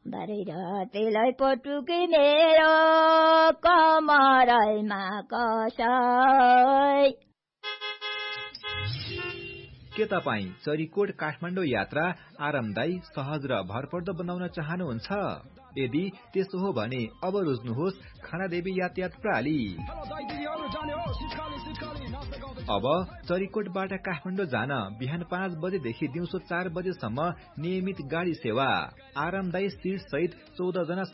बाहिरतिलै पटुकी मेरो कमरैमा कसै। के तपाई चरीकोट काठमाडौँ यात्रा आरामदायी, सहज र भरपर्दो बनाउन चाहनुहुन्छ? यदि त्यसो हो भने अब रोज्नुहोस् खानादेवी यातायात प्रणाली। अब चरीकोटबाट काठमाडौँ जान बिहान 5 बजेदेखि दिउँसो 4 बजेसम्म नियमित गाडी सेवा, आरामदायी सीट सहित 14 जना